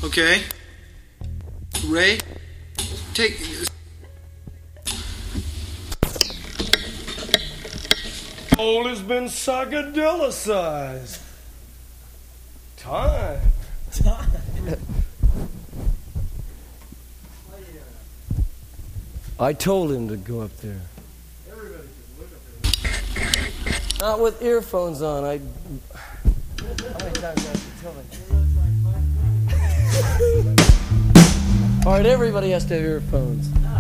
Okay. Ray, take... All has been psychedelicized. Time. I told him to go up there. Not with earphones on. How many times do I have to tell him? All right, everybody has to have earphones.